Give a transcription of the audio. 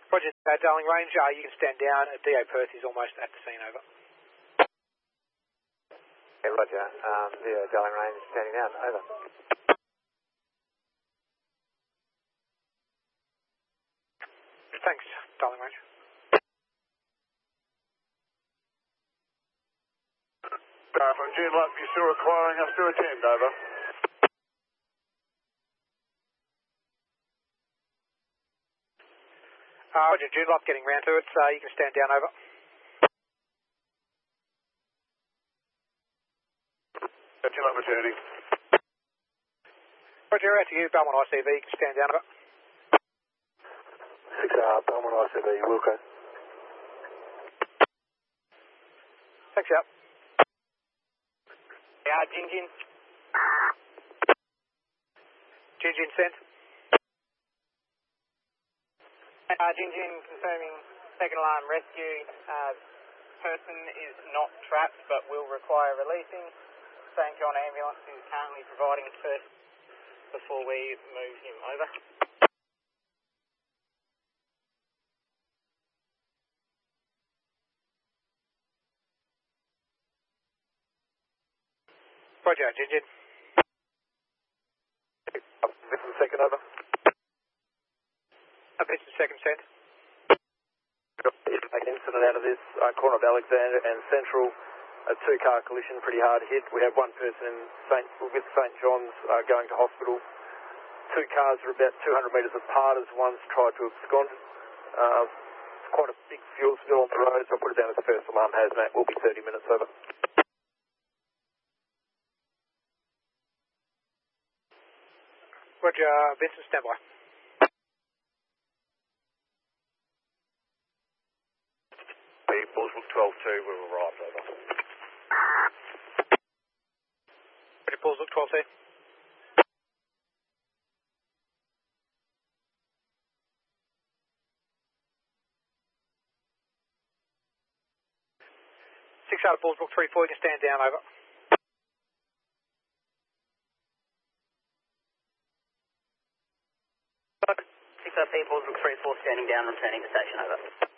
Roger, Darling Range, you can stand down. DA Perth is almost at the scene, over. Okay, Roger. Darling Range standing down, over. Thanks, Darling Range. Bravo, Joondalup, you're still requiring us to attend, over. Roger, Joondalup getting round to it, you can stand down, over. Joondalup returning. Roger, out to you, Belmont ICV, you can stand down, over. 6R, Belmont ICV, Wilco. Thanks, out. Jinjin. Jinjin sent. Jinjin confirming second alarm rescue. Person is not trapped but will require releasing. St John Ambulance is currently providing first before we move him over. Roger, Jinjin. Vincent second, over. Vincent second sent. Incident out of this corner of Alexander and Central, a two-car collision, pretty hard hit. We have one person with St John's going to hospital. Two cars are about 200 metres apart as one's tried to abscond. It's quite a big fuel spill on the road, so I'll put it down as first alarm hazmat. We'll be 30 minutes, over. Roger, Vincent, standby. Bullsbrook 12-2, we've arrived, over. Roger, Bullsbrook 12-2. Six out of Bullsbrook 3-4, you can stand down, over. Bullsbrook 3-4 standing down, returning to station, over.